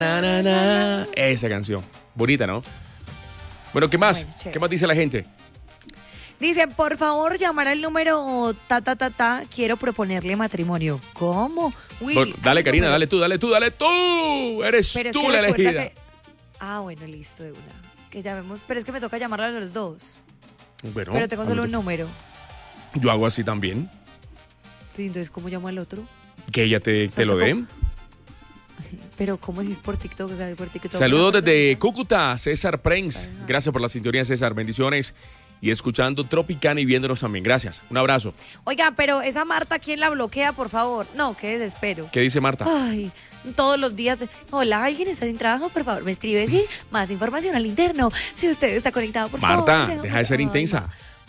Na, na, na. Esa canción. Bonita, ¿no? Bueno, ¿qué más? Bueno, ¿Qué más dice la gente? Dice, por favor, llamar al número quiero proponerle matrimonio. ¿Cómo? Willy, Bueno, dale, hay Karina, número. dale tú. Eres Pero es tú que la recuerda elegida. bueno, listo, de una. Que llamemos, pero es que me toca llamarla a los dos. Bueno, Pero tengo solo un no. número. Yo hago así también. Y entonces, ¿cómo llamo al otro? Que ella te sea, lo dé. ¿cómo? Pero, ¿cómo es por TikTok? O sea, por TikTok. Saludos una desde persona- Cúcuta, César Prenz. Gracias por la sintonía, César. Bendiciones. Y escuchando Tropicana y viéndonos también. Gracias. Un abrazo. Oiga, pero esa Marta, ¿quién la bloquea, por favor? No, qué desespero. ¿Qué dice Marta? Ay, todos los días. Hola, ¿alguien está sin trabajo? Por favor, me escribe, sí. Más información al interno. Si usted está conectado, por favor. Marta, deja de ser Ay, intensa.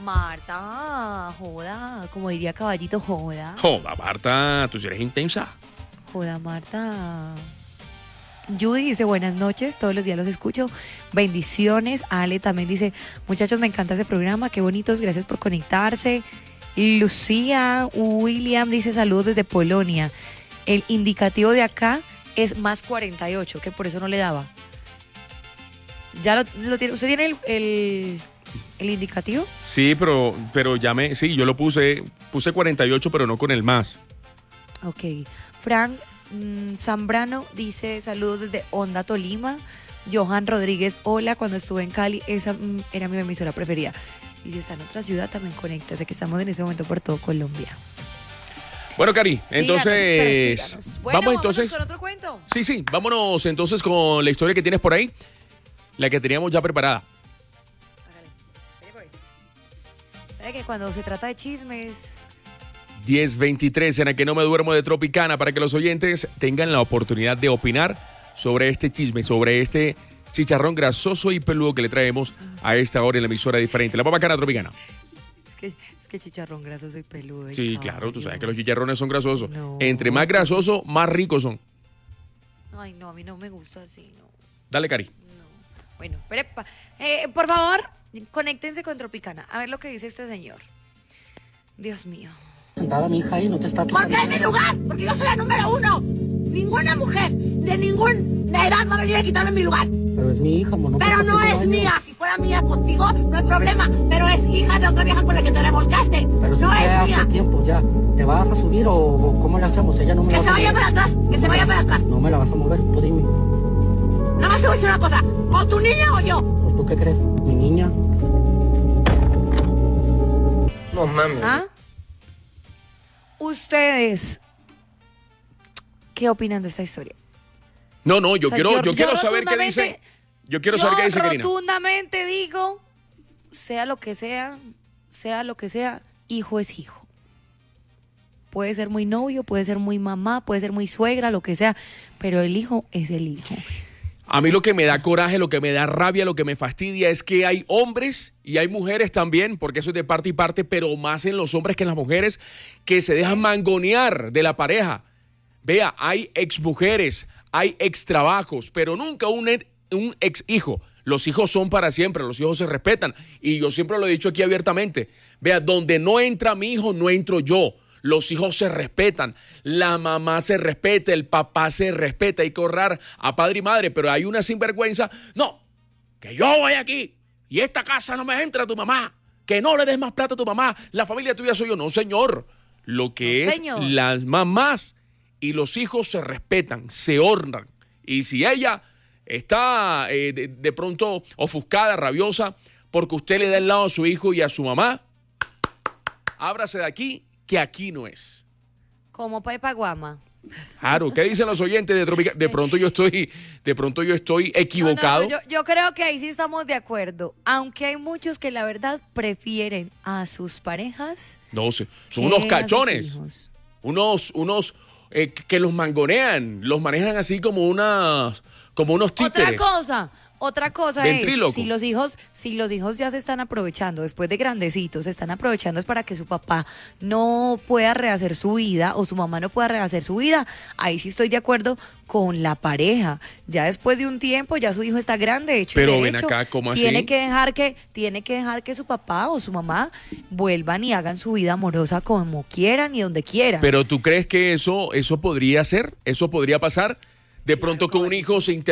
Marta, joda. Como diría Caballito, joda. Joda, Marta, tú sí eres intensa. Joda, Marta. Judy dice, buenas noches, todos los días los escucho. Bendiciones. Ale también dice, muchachos, me encanta ese programa, qué bonitos, gracias por conectarse. Lucía William dice, saludos desde Polonia. El indicativo de acá es más 48, que por eso no le daba. ¿Ya lo tiene? ¿Usted tiene el indicativo? Sí, pero llamé, sí, yo lo puse 48, pero no con el más. Ok. Frank Zambrano dice, saludos desde Honda, Tolima. Johan Rodríguez, hola, cuando estuve en Cali, esa era mi emisora preferida. Y si está en otra ciudad, también conéctase, que estamos en este momento por todo Colombia. Bueno, Cari, entonces, Síganos. Bueno, vamos entonces. con otro cuento. Sí, vámonos entonces con la historia que tienes por ahí, la que teníamos ya preparada. Hágale. ¿Sabe que cuando se trata de chismes... 10:23 en el que no me duermo de Tropicana para que los oyentes tengan la oportunidad de opinar sobre este chisme, sobre este chicharrón grasoso y peludo que le traemos a esta hora en la emisora diferente. La Bacana Tropicana. Es que chicharrón grasoso y peludo. Ay, Sí, claro, tú caballo. sabes que los chicharrones son grasosos. No. Entre más grasosos, más ricos son. Ay, no, a mí no me gusta así, no. Dale, Cari. No. Bueno, por favor, conéctense con Tropicana. A ver lo que dice este señor. Dios mío. Sentada mi hija ahí, no te está Porque es mi lugar, porque yo soy la número uno. Ninguna mujer de ninguna edad va a venir a quitarme mi lugar. Pero es mi hija, no. Pero no es mía. Si fuera mía contigo, no hay problema. Pero es hija de otra vieja con la que te revolcaste. Pero si No fue es hace mía. tiempo ya. ¿Te vas a subir o cómo le hacemos? Ella no me Que va se a vaya mover. para atrás, que se vaya para atrás. No me la vas a mover, tú dime. Nada más te voy a decir una cosa. ¿O tu niña o yo? Pues tú qué crees, mi niña. No mames. ¿Ah? ¿Ustedes qué opinan de esta historia? No, yo O sea, quiero saber qué dice. Yo quiero saber qué dice Karina. Rotundamente digo, sea lo que sea, hijo es hijo. Puede ser muy novio, puede ser muy mamá, puede ser muy suegra, lo que sea, pero el hijo es el hijo. A mí lo que me da coraje, lo que me da rabia, lo que me fastidia es que hay hombres y hay mujeres también, porque eso es de parte y parte, pero más en los hombres que en las mujeres, que se dejan mangonear de la pareja. Vea, hay exmujeres, hay extrabajos, pero nunca un ex hijo. Los hijos son para siempre, los hijos se respetan. Y yo siempre lo he dicho aquí abiertamente. Vea, donde no entra mi hijo, no entro yo. Los hijos se respetan, la mamá se respeta, el papá se respeta, hay que honrar a padre y madre, pero hay una sinvergüenza, no, que yo voy aquí y esta casa no me entra tu mamá, que no le des más plata a tu mamá, la familia tuya soy yo, no señor, lo que No, es señor. las mamás y los hijos se respetan, se honran, y si ella está de pronto ofuscada, rabiosa, porque usted le da el lado a su hijo y a su mamá, ábrase de aquí, que aquí no es. Como Pepa Guama. Claro, ¿qué dicen los oyentes de Tropicana? De pronto yo estoy equivocado. No, yo creo que ahí sí estamos de acuerdo. Aunque hay muchos que la verdad prefieren a sus parejas. No sé, son que unos a sus cachones, hijos. unos que los mangonean, los manejan así como unos títeres. Otra cosa Ventríloco. es, si los hijos ya se están aprovechando, después de grandecitos, se están aprovechando es para que su papá no pueda rehacer su vida o su mamá no pueda rehacer su vida, ahí sí estoy de acuerdo con la pareja. Ya después de un tiempo, ya su hijo está grande, hecho y Pero ven derecho, acá, ¿cómo así? tiene que dejar que su papá o su mamá vuelvan y hagan su vida amorosa como quieran y donde quieran. Pero ¿tú crees que eso podría ser? ¿Eso podría pasar? De pronto que un hijo se